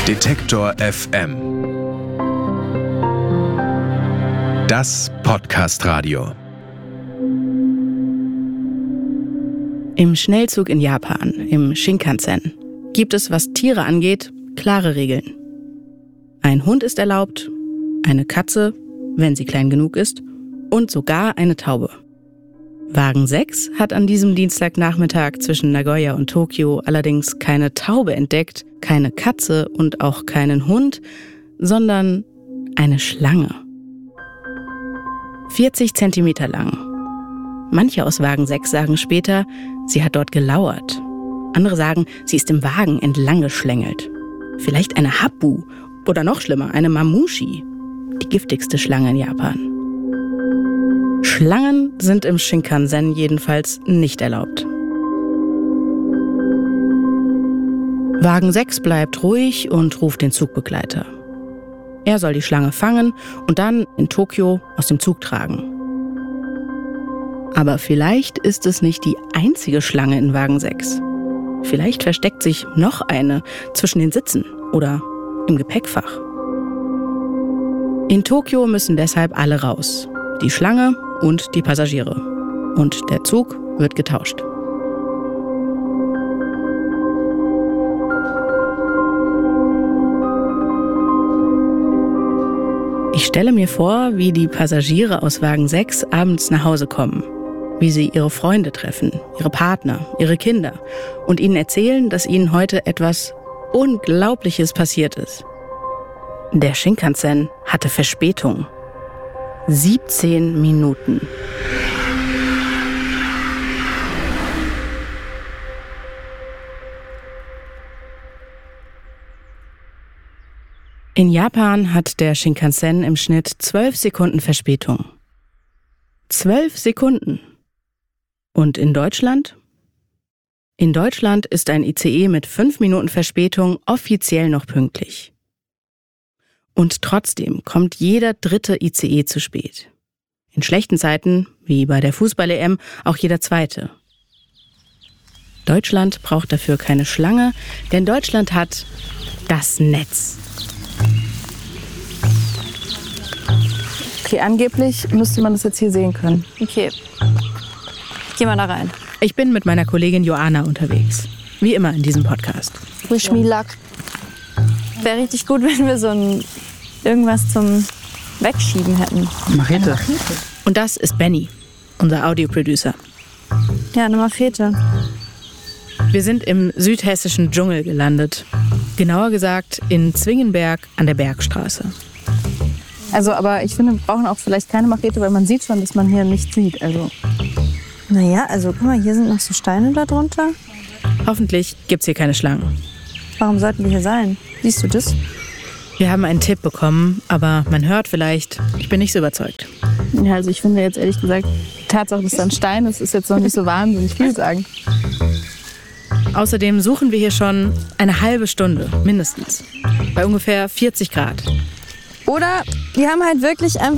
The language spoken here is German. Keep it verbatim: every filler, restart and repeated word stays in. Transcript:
Detektor F M. Das Podcast-Radio. Im Schnellzug in Japan, im Shinkansen, gibt es, was Tiere angeht, klare Regeln. Ein Hund ist erlaubt, eine Katze, wenn sie klein genug ist, und sogar eine Taube. Wagen sechs hat an diesem Dienstagnachmittag zwischen Nagoya und Tokio allerdings keine Taube entdeckt, keine Katze und auch keinen Hund, sondern eine Schlange. vierzig Zentimeter lang. Manche aus Wagen sechs sagen später, sie hat dort gelauert. Andere sagen, sie ist im Wagen entlang geschlängelt. Vielleicht eine Happu oder noch schlimmer, eine Mamushi, die giftigste Schlange in Japan. Schlangen sind im Shinkansen jedenfalls nicht erlaubt. Wagen sechs bleibt ruhig und ruft den Zugbegleiter. Er soll die Schlange fangen und dann in Tokio aus dem Zug tragen. Aber vielleicht ist es nicht die einzige Schlange in Wagen sechs. Vielleicht versteckt sich noch eine zwischen den Sitzen oder im Gepäckfach. In Tokio müssen deshalb alle raus. Die Schlange und die Passagiere. Und der Zug wird getauscht. Ich stelle mir vor, wie die Passagiere aus Wagen sechs abends nach Hause kommen. Wie sie ihre Freunde treffen, ihre Partner, ihre Kinder und ihnen erzählen, dass ihnen heute etwas Unglaubliches passiert ist. Der Shinkansen hatte Verspätung. siebzehn Minuten. In Japan hat der Shinkansen im Schnitt zwölf Sekunden Verspätung. Zwölf Sekunden. Und in Deutschland? In Deutschland ist ein I C E mit fünf Minuten Verspätung offiziell noch pünktlich. Und trotzdem kommt jeder dritte I C E zu spät. In schlechten Zeiten, wie bei der Fußball-E M, auch jeder zweite. Deutschland braucht dafür keine Schlange, denn Deutschland hat das Netz. Okay, angeblich müsste man das jetzt hier sehen können. Okay, geh mal da rein. Ich bin mit meiner Kollegin Joanna unterwegs. Wie immer in diesem Podcast. Wish me luck. Wäre richtig gut, wenn wir so ein irgendwas zum Wegschieben hätten. Machete. Und das ist Benny, unser Audioproducer. Ja, eine Machete. Wir sind im südhessischen Dschungel gelandet. Genauer gesagt in Zwingenberg an der Bergstraße. Also, aber ich finde, wir brauchen auch vielleicht keine Machete, weil man sieht schon, dass man hier nichts sieht. Also. Naja, also guck mal, hier sind noch so Steine da drunter. Hoffentlich gibt's hier keine Schlangen. Warum sollten wir hier sein? Siehst du das? Wir haben einen Tipp bekommen, aber man hört vielleicht, ich bin nicht so überzeugt. Ja, also ich finde jetzt ehrlich gesagt, die Tatsache, dass da ein Stein ist, ist jetzt noch nicht so wahnsinnig viel sagen. Außerdem suchen wir hier schon eine halbe Stunde, mindestens. Bei ungefähr vierzig Grad. Oder wir haben halt wirklich einfach